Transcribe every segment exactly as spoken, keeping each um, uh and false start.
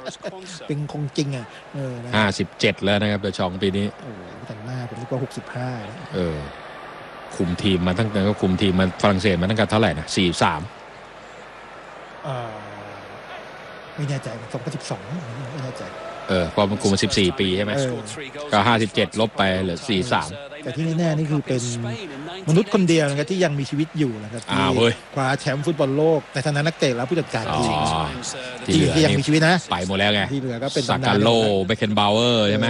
เป็นคงจริงอ่ะเออห้าสิบเจ็ดแล้วนะครับเดชองปีนี้โอ้แต่หน้าเป็นเรียกว่าหกสิบห้าเออคุมทีมมาตั้งแต่ก็คุมทีมมาฝรั่งเศสมาตั้งแต่เท่าไหร่นะสี่สามอ่าไม่แน่ใจสองพันสิบสองไม่แน่ใจเออพอมันคุมมาสิบสี่ปีใช่ไหมก็ห้าสิบเจ็ดลบไปเหลือสี่สามแต่ที่แน่ๆนี่คือเป็นมนุษย์คนเดียวนะครับที่ยังมีชีวิตอยู่นะครับที่คว้าแชมป์ฟุตบอลโลกในฐานะนักเตะและผู้จัดการทีมที่เหลือที่ยังมีชีวิตนะไปหมดแล้วไงที่เหลือก็เป็นซาการโลเบคเคนบาวเวอร์ใช่ไหม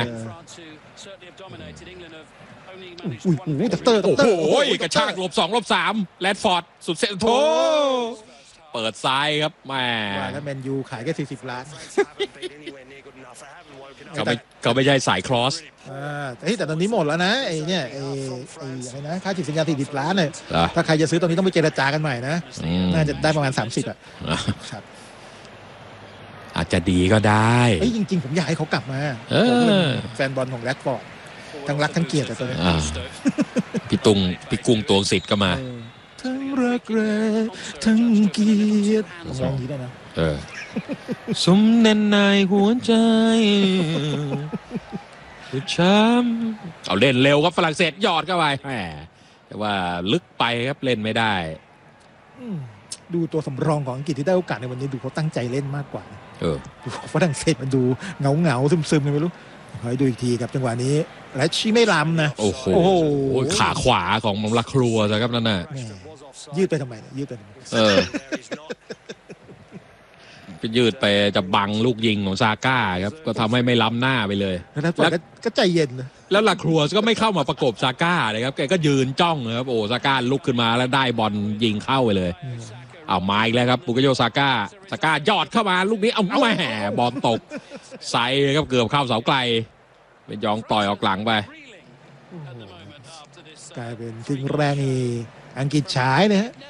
อุ้ยโอ้โหเตอร์โอ้โหกระชากลบสองลบสามแรดฟอร์ดสุดเซนโตเปิดซ้ายครับแม่แล้วแมนยูขายแค่สี่สิบล้านเขาไม่เขาไม่ใช่สายครอสอ่าแต่ตอนนี้หมดแล้วนะไอ้เนี่ยไอ้ไอ้อะไรนะค่าจิตสัญญาสี่สิบล้านเนี่ยถ้าใครจะซื้อตอนนี้ต้องไปเจรจากันใหม่นะน่าจะได้ประมาณสามสิบอ่ะครับอาจจะดีก็ได้เอ้ยจริงๆผมอยากให้เขากลับมาแฟนบอลของแรดฟอร์ดทั้งรักทั้งเกลียดแต่ตัวนี้พี่ตุงพี่กุ้งตัวสิทธิ์ก็มาทั้งรักแร้ทั้งเกลียดมองนี้ได้นะเออสมแน่นในหัวใจผู้ช้ำเอาเล่นเร็วครับฝรั่งเศสหยอดเข้าไปแหมแต่ว่าลึกไปครับเล่นไม่ได้ดูตัวสำรองของอังกฤษที่ได้โอกาสในวันนี้ดูเขาตั้งใจเล่นมากกว่าเออดูฝรั่งเศสมันดูเงาเงาซึมซึมเลยไม่รู้ขอให้ดูอีกทีครับจังหวะนี้และชีไม่ล้ำนะโอ้โหขาขวาของมังลักครัวนะครับนั่นน่ะยืดไปทำไมยืดไปเออไปยืดไปจะบังลูกยิงของซาก้าครับก็ทำให้ไม่ล้ำหน้าไปเลยแล้วก็ใจเย็นนะแล้วลักครัวก็ไม่เข้ามาประกบซาก้าเลยครับแกก็ยืนจ้องครับโอ้ซาก้าลุกขึ้นมาแล้วได้บอลยิงเข้าไปเลยเอาไม้แล้วครับบุกโยซาก้าซาก้ายอดเข้ามาลูกนี้เอาแหมบอลตกไซครับเกือบเข้าเสาไกลเป็นยองต่อยออกหลังไปกลายเป็นทิ้งแรงอีอังกฤษฉายเลยฮะ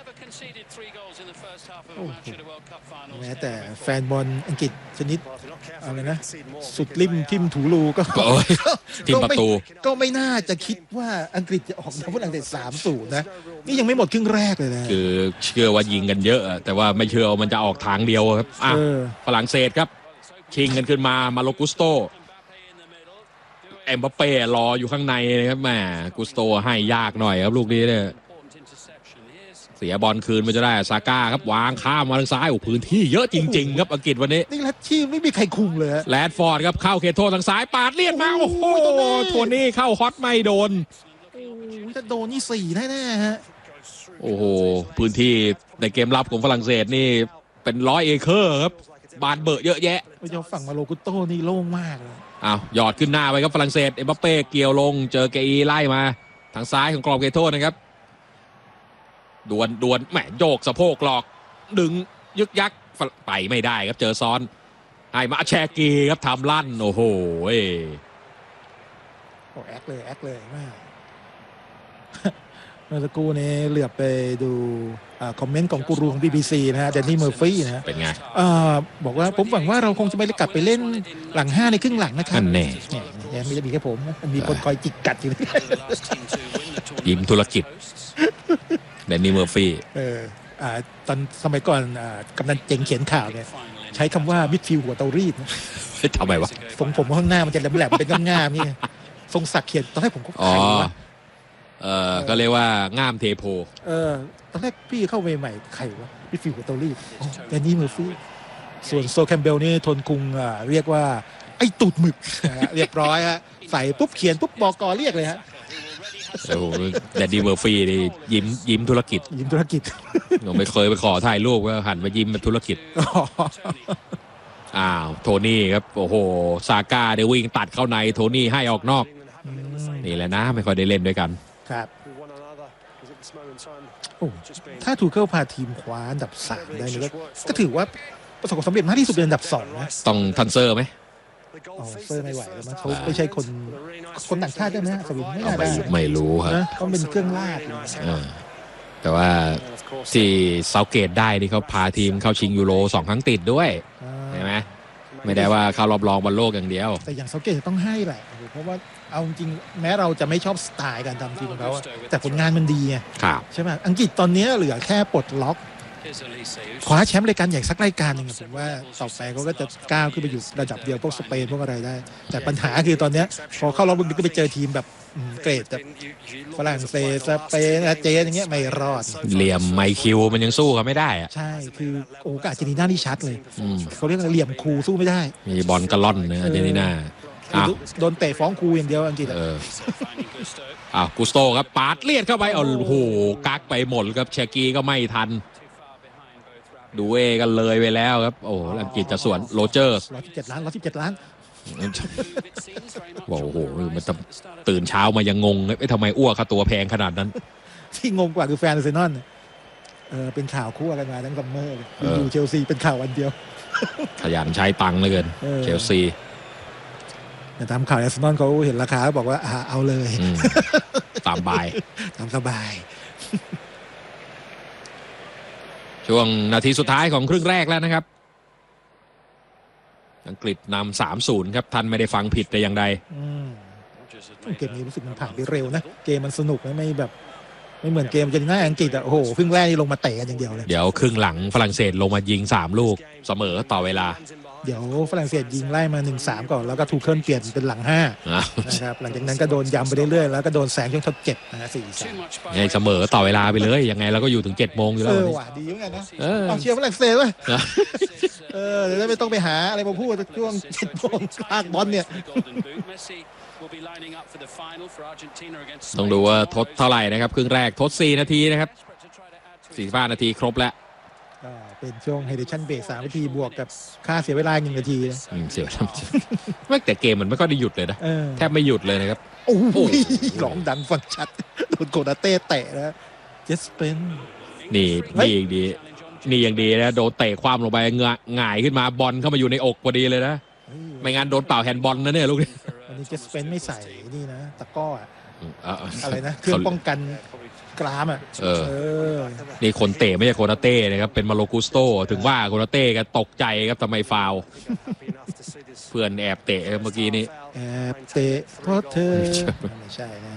แม้แต่แฟนบอลอังกฤษชนิดอะไรนะสุดริมทิมถูรูก็ทิมประตูก็ไม่น่าจะคิดว่าอังกฤษจะออกมาฝรั่งเศสสามศูนย์นะนี่ยังไม่หมดครึ่งแรกเลยนะคือเชื่อว่ายิงกันเยอะแต่ว่าไม่เชื่อว่ามันจะออกทางเดียวครับอ่ะฝรั่งเศสครับชิงกันขึ้นมามาโลกุสโตเอ็มบัปเป้รออยู่ข้างในนะครับแหมกุสโตให้ยากหน่อยครับลูกนี้เนี่ยเสียบอลคืนมันจะได้ซาก้าครับวางข้ามมาทางซ้ายโอ้พื้นที่เยอะจริงๆครับอังกฤษวันนี้นี่แหละที่ไม่มีใครคุมเลยแรดฟอร์ดครับเข้าเขตโทษทางซ้ายปาดเลียดมาโอ้โหโทนี่เข้าฮอตไม่โดนจะโดนนี่สี่แน่ๆฮะโอ้โหพื้นที่ในเกมรับของฝรั่งเศสนี่เป็นร้อยเอเคอร์ครับบานเบอะเยอะแยะไปยอมฝั่งมาโลกุโตนี่โล่งมากเลยอ้าวหยอดขึ้นหน้าไปครับฝรั่งเศสเอ็มบัปเป้เกี่ยวลงเจอเกอีไล่มาทางซ้ายของกรอบเขตโทษนะครับดวนดวนแหมโยกสะโพกหลอกดึงยึกยักไปไม่ได้ครับเจอซ้อนให้มาแชกีครับทำลั่นโอ้โหโอ้แอคเลยแอคเลยมากเมื่อสักครู่นี้เหลือบไปดูคอมเมนต์ของกูรูของ บี บี ซี นะฮะแดนนี่เมอร์ฟี่นะเป็นไงบอกว่าผมหวังว่าเราคงจะไม่ได้กลับไปเล่นหลังห้าในครึ่งหลังนะครับนั่นแน่ยังไม่ได้มีแค่ผมมันมีคนคอยจิกกัดอยู่ยิ้มธุรกิจแดนนี่เมอร์ฟี่เอออ่าตอนสมัยก่อนอ่ากำนันเจ๋งเขียนข่าวเนี่ยใช้คำว่ามิดฟิลด์หัวเตารีดทำไมวะทรงผมข้างหน้ามันจะแหลมๆเป็นง่ามๆนี่ทรงศักดิ์เขียนตอนแรกผมก็อ๋อเออก็เรียกว่าง่ามเทโพเออตอนแรกพี่เข้าใหม่ๆใครวะมิดฟิลด์หัวเตารีดแดนนี่เมอร์ฟี่ส่วนโซแคมเบลนี่ทนคุงอ่าเรียกว่าไอ้ตูดหมึกเรียบร้อยฮะใส่ปุ๊บเขียนปุ๊บบอกกอเรียกเลยฮะโอ้โหแดนดี้เมอร์ฟี่นี่ยิ้มยิ้มธุรกิจยิ้มธุรกิจผมไม่เคยไปขอถ่ายรูปก็หันมายิ้มเป็นธุรกิจอ้าวโทนี่ครับโอ้โหซาก้าได้วิ่งตัดเข้าในโทนี่ให้ออกนอกนี่แหละนะไม่ค่อยได้เล่นด้วยกันครับโอ้ถ้าทูเคิลพาทีมคว้าอันดับสามได้นี่ก็ถือว่าประสบความสำเร็จมากที่สุดเป็นอันดับสองนะต้องทันเซอร์ไหมอ๋อเซอร์ไม่ไหวแล้วมั้งเขาไม่ใช่คนคนต่างชาติใช่ไหมสวินไม่ได้ไม่รู้ครับเขาเป็นเครื่องลากแต่ว่าที่เซาเกตได้นี่เขาพาทีมเข้าชิงยูโรสองครั้งติดด้วยใช่ไหมไม่ได้ว่าเข้ารอบรองบอลโลกอย่างเดียวแต่อย่างเซาเกตต้องให้แหละเพราะว่าเอาจริงแม้เราจะไม่ชอบสไตล์การทำทีมของเขาแต่ผลงานมันดีไงใช่ไหมอังกฤษตอนนี้เหลือแค่ปลดล็อกคว้าแชมป์รายการใหญ่สักรายการหนึ่งผมว่าต่อไปเขาก็จะก้าวขึ้นไปอยู่ระดับเดียวพวกสเปนพวกอะไรได้แต่ปัญหาคือตอนนี้พอเข้ารอบลึกก็ไปเจอทีมแบบเกรดแบบฝรั่งเศสสเปนอาร์เจนอย่างเงี้ยไม่รอดเหลี่ยมไมคิวมันยังสู้เขาไม่ได้อะใช่คือโอ้กาเจนีน่านี่ชัดเลยเขาเรียกเหลี่ยมครูสู้ไม่ได้มีบอลกระล่อนนะอาร์เจนีน่าโดนเตะฟ้องครูอย่างเดียวอังกฤษเอออ้าวกุสโตครับปาดเลียดเข้าไปโอ้โหกักไปหมดครับเชกีก็ไม่ทันดูเอกันเลยไปแล้วครับโอ้อังกฤษจะสวนโรเจอร์สร้อยสิบเจ็ดล้านร้อยสิบเจ็ดล้านโอ้โหมันตื่นเช้ามายังงงไอ้ทำไมอ้วกค่าตัวแพงขนาดนั้นที่งงกว่าคือแฟนอาร์เซนอลเออเป็นข่าวคู่กันมาทั้งซัมเมอร์อยู่เชลซีเป็นข่าววันเดียวขยันใช้ตังค์เลยเกินเชลซีแต่ตามข่าวอาร์เซนอลเขาเห็นราคาบอกว่าเอาเลยตามบายตามสบายช่วงนาทีสุดท้ายของครึ่งแรกแล้วนะครับอังกฤษนำ สามศูนย์ ครับท่านไม่ได้ฟังผิดแต่อย่างใดเกมนี้รู้สึกมันผ่านไปเร็วนะเกมมันสนุกไม่แบบไม่เหมือนเกมอาร์เจนตินาอังกฤษอ่ะโอ้โหครึ่งแรกนี่ลงมาเตะกันอย่างเดียวเลยเดี๋ยวครึ่งหลังฝรั่งเศสลงมายิงสามลูกเสมอต่อเวลาเดี๋ยวฝรั่งเศสยิงไล่มา หนึ่งสาม ก่อนแล้วก็ถูกเคลื่อนเปลี่ยนเป็นหลังห้านะครับหลังจากนั้นก็โดนย้ำไปเรื่อยๆแล้วก็โดนแซงช่วงทดเจ็บนะฮะ สี่สามไงเสมอต่อเวลาไปเลยยังไงเราก็อยู่ถึงเจ็ดโมงอยู่แล้วเออว่ะดีเหมือนกันนะเอาเชียร์ฝรั่งเศสเว้ยเออเดี๋ยวไม่ต้องไปหาอะไรมาพูดช่วงเจ็ดโมงภาคบอลเนี่ยต้องดูว่าทดเท่าไหร่นะครับครึ่งแรกทดสี่นาทีนะครับสี่สิบห้านาทีครบแล้วเป็นช่วงไฮเดชั่นเบรกสามนาทีบวกกับค่าเสียเวลาหนึ่งนาทีเสียเวลาไม่แต่เกมมันไม่ค่อยได้หยุดเลยนะแทบไม่หยุดเลยนะครับโอ้โหหลองดังฟังชัดโดนโกนาเต้เตะนะเจสเปนนี่นี่อย่างดีนี่อย่างดีนะโดนเตะความลงไปหงายขึ้นมาบอลเข้ามาอยู่ในอกพอดีเลยนะไม่งั้นโดนเป่าแฮนด์บอลนะเนี่ยลูกนี้อันนี้เจสเปนไม่ใส่นี่นะตะก้ออะไรนะเครื่องป้องกันกรามอ่ะเออนี่คนเตะไม่ใช่โคนาเต้นะครับเป็นมาโลกุสโตถึงว่าโคนาเต้ก็ตกใจครับทำไมฟาวเพื่อนแอบเตะเมื่อกี้นี้แอบเตะเพราะเธอไม่ใช่นะ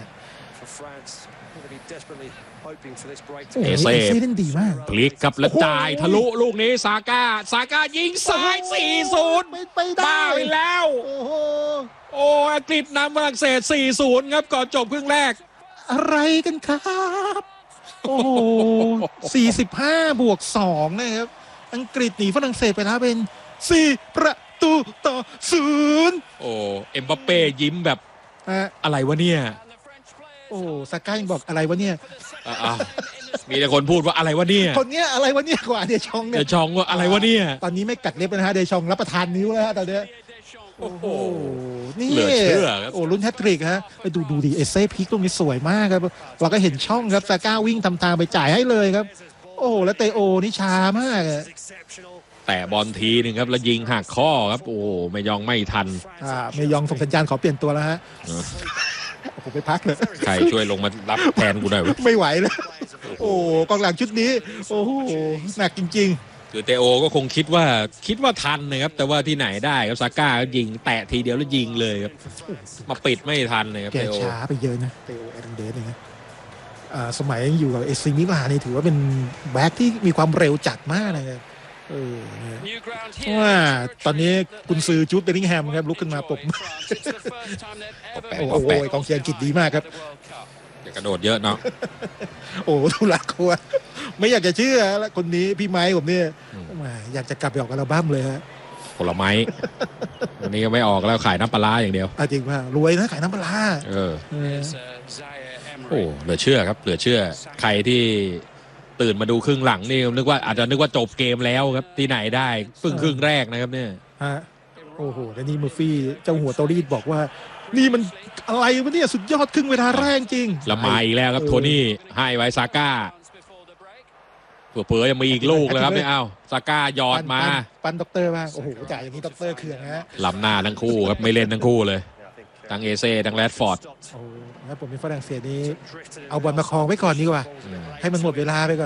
เอเซ่เล่นดีมากพลิกกับและจ่ายทะลุลูกนี้ซาก้าซาก้ายิงซ้าย สี่ศูนย์ไปได้ไปแล้วโอ้โหโอ้อังกฤษนำฝรั่งเศส สี่ศูนย์ ครับก่อนจบครึ่งแรกอะไรกันครับโอ้โหสี่สิบห้าบวกสองนะครับอังกฤษหนีฝรั่งเศสไปแล้วเป็นสี่ประตูต่อศูนย์โอ้เอ็มบัปเป้ยิ้มแบบอะไรวะเนี่ยโอ้ซาก้ายังบอกอะไรวะเนี่ยมีแต่คนพูดว่าอะไรวะเนี่ยคนเนี้ยอะไรวะเนี่ยกว่าเดชองเนี่ยเดชองว่าอะไรวะเนี่ยตอนนี้ไม่กัดเล็บนะฮะเดชองรับประทานนิ้วแล้วฮะตอนนี้โอ้โหนี่เหลือเชื่อครับโอ้ลุ้นแฮตทริกฮะไปดูดูดิเอเซ่พีคตรงนี้สวยมากครับเราก็เห็นช่องครับซาก้าวิ่งทำทางไปจ่ายให้เลยครับโอ้แล้วเตโอนี่ช้ามากแต่บอลทีหนึ่งครับแล้วยิงหักข้อครับโอ้ไม่ยองไม่ทันอ่าไม่ยองส่งสัญญาณขอเปลี่ยนตัวแล้วฮะผมไปพักเลยใครช่วยลงมารับแทนกูหน่อยไม่ไหวแล้วโอ้กองหลังชุดนี้โอ้โหหนักจริงๆคือเตโอก็คงคิดว่าคิดว่าทันนะครับแต่ว่าที่ไหนได้ครับซาก้าก็ยิงแตะทีเดียวแล้วยิงเลยครับมาปิดไม่ทันเลยครับเตโอช้าไปเยอะนะเตโอเอรันเดสเนี่ยนะสมัยอยู่กับเอซิมิลานนี่ถือว่าเป็นแบ็คที่มีความเร็วจัดมากเลยเออว่าตอนนี้กุนซือจูดเบลลิงแฮมครับลุกขึ้นมาปลุกโอ้โหกองเชียร์อังกฤษดีมากครับอย่ากระโดดเยอะเนาะโอ้ทุลักครัวไม่อยากจะเชื่อแล้วคนนี้พี่ไม้ผมเนี่ยอยากจะกลับไปออกอัลบั้มเลยฮะผลไม้วันนี้ก็ไม่ออกแล้วขายน้ำปลาอย่างเดียวจริงป่ะรวยนะขายน้ำปลาเออโอ้เหลือเชื่อครับเหลือเชื่อใครที่ตื่นมาดูครึ่งหลังนี่นึกว่าอาจจะนึกว่าจบเกมแล้วครับที่ไหนได้เพิ่งครึ่งแรกนะครับเนี่ยฮะโอ้โหแล้วนี่เมอร์ฟี่เจ้าหัวเตารีดบอกว่านี่มันอะไรวะเนี่ยสุดยอดครึ่งเวลาแรกจริงละมาอีกแล้วครับโทนี่ให้ไว้ซาก้าเผื่อๆยังมีอีกลูกเลยครับเนี่ยอ้าวซาก้ายอดมาปันด็อกเตอร์บ้างโอ้โหจ่ายอย่างนี้ด็อกเตอร์เขื่อนฮะล้ำหน้าทั้งคู่ครับไม่เล่นทั้งคู่เลยทั้งเอเซ่ทั้งแรดฟอร์ดโอ้แล้วผมเป็นฝรั่งเศสนี้เอาบอลมาครองไว้ก่อนดีกว่าให้มันหมดเวลาไปก่อน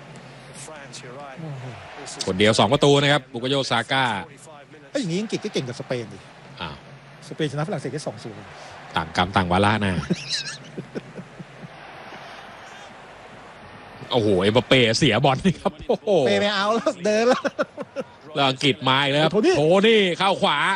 คนเดียวสองประตูนะครับบุกโยซาก้าไอ้อย่างนี้อังกฤษก็เก่งกับสเปนดิอ้าวสเปนชนะฝรั่งเศสได้สองศูนย์ต่างกรรมต่างวาระนะโอ้โหเอ็มบัปเป้เสียบอลนี่ครับโอ้โหเปไม่เอาแล้วเดินแล้วแล้วอังกฤษมาอีกแล้วครับโทนี่โทนี่เข้าขวา